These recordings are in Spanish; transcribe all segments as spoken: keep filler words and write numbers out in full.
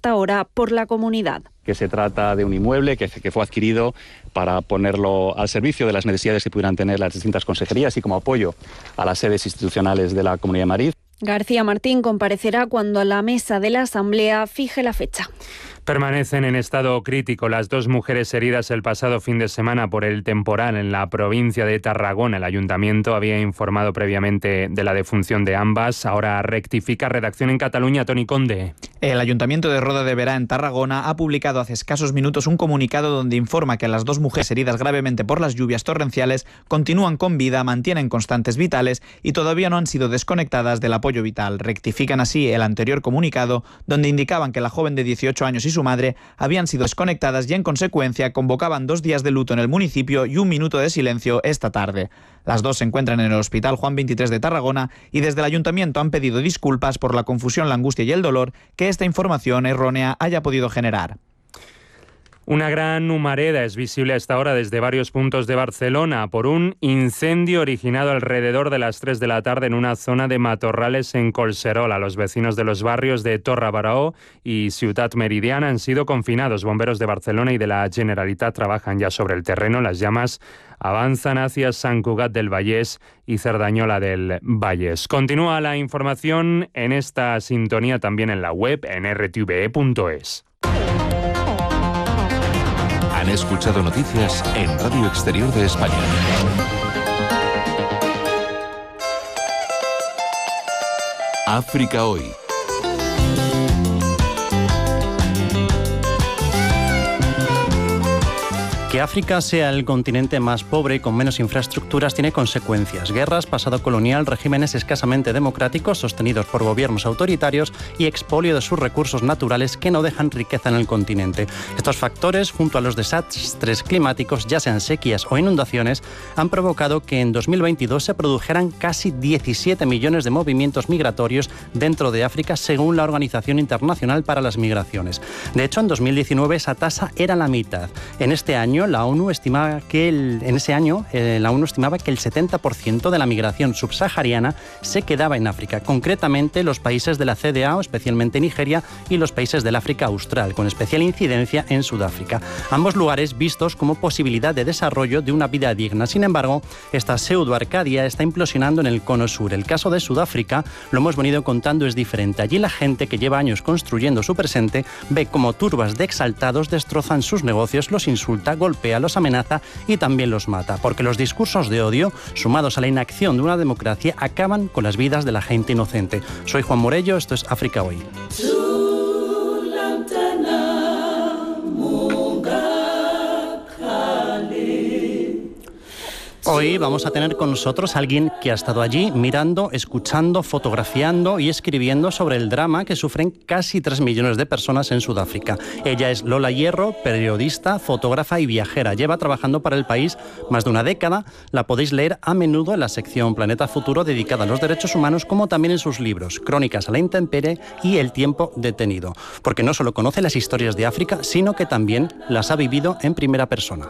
hasta ahora por la comunidad. Que se trata de un inmueble que, que fue adquirido para ponerlo al servicio de las necesidades que pudieran tener las distintas consejerías y como apoyo a las sedes institucionales de la Comunidad de Madrid. García Martín comparecerá cuando la mesa de la Asamblea fije la fecha. Permanecen en estado crítico las dos mujeres heridas el pasado fin de semana por el temporal en la provincia de Tarragona. El ayuntamiento había informado previamente de la defunción de ambas. Ahora rectifica. Redacción en Cataluña, Toni Conde. El Ayuntamiento de Roda de Berà, en Tarragona, ha publicado hace escasos minutos un comunicado donde informa que las dos mujeres heridas gravemente por las lluvias torrenciales continúan con vida, mantienen constantes vitales y todavía no han sido desconectadas del apoyo vital. Rectifican así el anterior comunicado, donde indicaban que la joven de dieciocho años y su madre habían sido desconectadas y en consecuencia convocaban dos días de luto en el municipio y un minuto de silencio esta tarde. Las dos se encuentran en el Hospital Juan veintitrés de Tarragona y desde el Ayuntamiento han pedido disculpas por la confusión, la angustia y el dolor que esta información errónea haya podido generar. Una gran humareda es visible a esta hora desde varios puntos de Barcelona por un incendio originado alrededor de las tres de la tarde en una zona de matorrales en Collserola. Los vecinos de los barrios de Torre Baró y Ciutat Meridiana han sido confinados. Bomberos de Barcelona y de la Generalitat trabajan ya sobre el terreno. Las llamas avanzan hacia Sant Cugat del Vallès y Cerdañola del Vallès. Continúa la información en esta sintonía también en la web en r t v e punto es. Han escuchado noticias en Radio Exterior de España. África Hoy. Que África sea el continente más pobre y con menos infraestructuras tiene consecuencias. Guerras, pasado colonial, regímenes escasamente democráticos sostenidos por gobiernos autoritarios y expolio de sus recursos naturales que no dejan riqueza en el continente. Estos factores, junto a los desastres climáticos, ya sean sequías o inundaciones, han provocado que en dos mil veintidós se produjeran casi diecisiete millones de movimientos migratorios dentro de África, según la Organización Internacional para las Migraciones. De hecho, en dos mil diecinueve esa tasa era la mitad. En este año, la ONU estimaba que el, en ese año eh, la ONU estimaba que el setenta por ciento de la migración subsahariana se quedaba en África, concretamente los países de la C D A O, especialmente Nigeria, y los países del África Austral, con especial incidencia en Sudáfrica. Ambos lugares vistos como posibilidad de desarrollo de una vida digna. Sin embargo, esta pseudo-Arcadia está implosionando en el cono sur. El caso de Sudáfrica, lo hemos venido contando, es diferente. Allí la gente que lleva años construyendo su presente ve como turbas de exaltados destrozan sus negocios, los insulta, golpea, los amenaza y también los mata, porque los discursos de odio, sumados a la inacción de una democracia, acaban con las vidas de la gente inocente. Soy Juan Morello, esto es África Hoy. Hoy vamos a tener con nosotros a alguien que ha estado allí mirando, escuchando, fotografiando y escribiendo sobre el drama que sufren casi tres millones de personas en Sudáfrica. Ella es Lola Hierro, periodista, fotógrafa y viajera. Lleva trabajando para el país más de una década. La podéis leer a menudo en la sección Planeta Futuro dedicada a los derechos humanos, como también en sus libros Crónicas a la intemperie y El tiempo detenido. Porque no solo conoce las historias de África, sino que también las ha vivido en primera persona.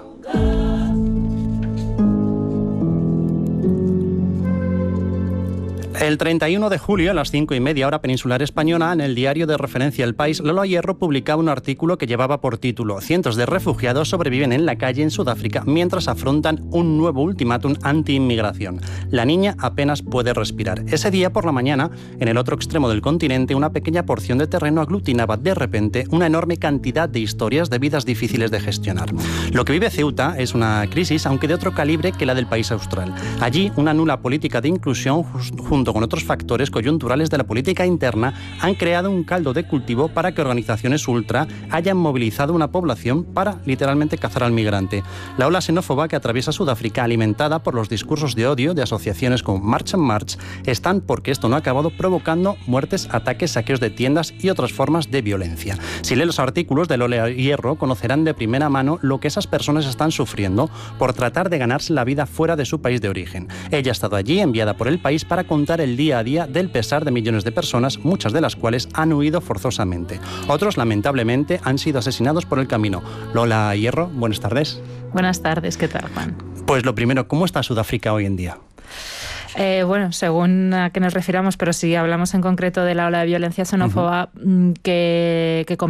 El treinta y uno de julio, a las cinco y media hora peninsular española, en el diario de referencia El País, Lola Hierro publicaba un artículo que llevaba por título «Cientos de refugiados sobreviven en la calle en Sudáfrica mientras afrontan un nuevo ultimátum anti-inmigración. La niña apenas puede respirar». Ese día por la mañana, en el otro extremo del continente, una pequeña porción de terreno aglutinaba de repente una enorme cantidad de historias de vidas difíciles de gestionar. Lo que vive Ceuta es una crisis, aunque de otro calibre que la del país austral. Allí, una nula política de inclusión junto con otros factores coyunturales de la política interna han creado un caldo de cultivo para que organizaciones ultra hayan movilizado una población para literalmente cazar al migrante. La ola xenófoba que atraviesa Sudáfrica, alimentada por los discursos de odio de asociaciones como March and March, están, porque esto no ha acabado, provocando muertes, ataques, saqueos de tiendas y otras formas de violencia. Si leen los artículos de Lola Hierro, conocerán de primera mano lo que esas personas están sufriendo por tratar de ganarse la vida fuera de su país de origen. Ella ha estado allí, enviada por el país, para contar el día a día del pesar de millones de personas, muchas de las cuales han huido forzosamente. Otros, lamentablemente, han sido asesinados por el camino. Lola Hierro, buenas tardes. Buenas tardes, ¿qué tal, Juan? Pues lo primero, ¿cómo está Sudáfrica hoy en día? Eh, bueno, según a qué nos refiramos, pero si hablamos en concreto de la ola de violencia xenófoba uh-huh. que, que